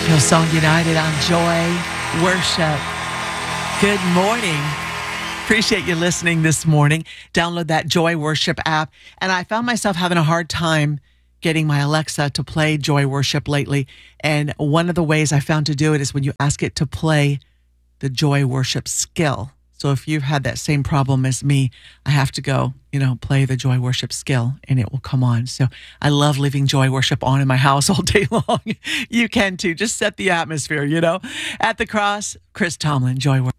Hillsong United on Joy Worship. Good morning. Appreciate you listening this morning. Download that Joy Worship app. And I found myself having a hard time getting my Alexa to play Joy Worship lately. And one of the ways I found to do it is when you ask it to play the Joy Worship skill. So if you've had that same problem as me, I have to go, play the Joy Worship skill and it will come on. So I love leaving Joy Worship on in my house all day long. You can too. Just set the atmosphere, At the Cross, Chris Tomlin, Joy Worship.